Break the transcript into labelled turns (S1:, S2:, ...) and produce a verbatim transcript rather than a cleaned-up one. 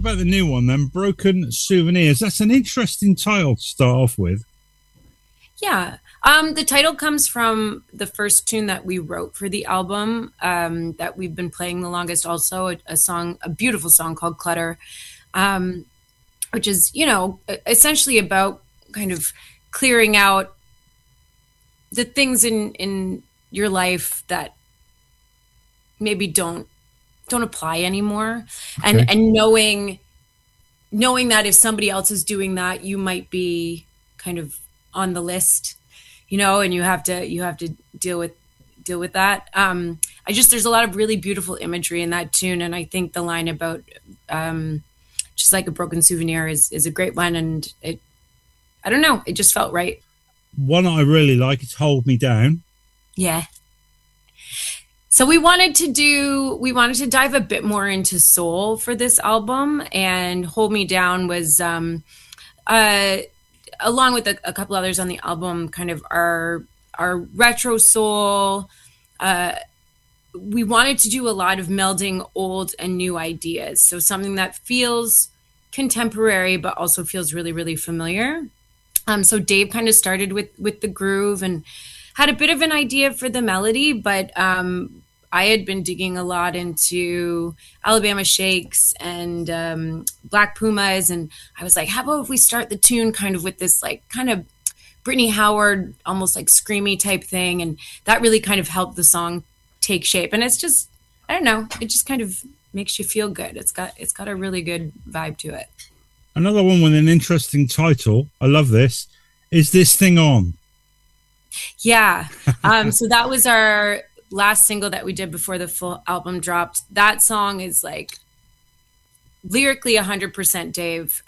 S1: about the new one then, Broken Souvenirs. That's an interesting title to start off with.
S2: Yeah. Um, the title comes from the first tune that we wrote for the album um, that we've been playing the longest also, a, a song, a beautiful song called Clutter, um, which is, you know, essentially about kind of clearing out the things in, in your life that maybe don't don't apply anymore. Okay. And and knowing knowing that if somebody else is doing that, you might be kind of on the list, you know, and you have to you have to deal with deal with that. Um, I just there's a lot of really beautiful imagery in that tune, and I think the line about um, just like a broken souvenir is is a great one, and it I don't know, it just felt right.
S1: One I really like is Hold Me Down.
S2: Yeah. So we wanted to do, we wanted to dive a bit more into soul for this album, and Hold Me Down was, um, uh, along with a, a couple others on the album, kind of our, our retro soul. Uh, we wanted to do a lot of melding old and new ideas. So something that feels contemporary, but also feels really, really familiar. Um, so Dave kind of started with, with the groove and had a bit of an idea for the melody, but um, I had been digging a lot into Alabama Shakes and um, Black Pumas, and I was like, how about if we start the tune kind of with this like kind of Brittany Howard, almost like screamy type thing, and that really kind of helped the song take shape. And it's just, I don't know, it just kind of makes you feel good. It's got it's got a really good vibe to it.
S1: Another one with an interesting title, I love this, is This Thing On.
S2: Yeah. Um, so that was our last single that we did before the full album dropped. That song is like lyrically one hundred percent Dave.